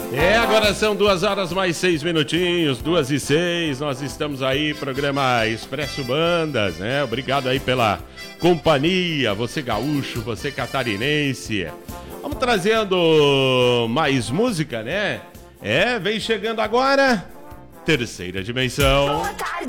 Agora são 2h mais 6 minutinhos, 2h06, nós estamos aí, programa Expresso Bandas, né? Obrigado aí pela companhia, você gaúcho, você catarinense. Vamos trazendo mais música, né? Vem chegando agora, Terceira Dimensão. Boa tarde,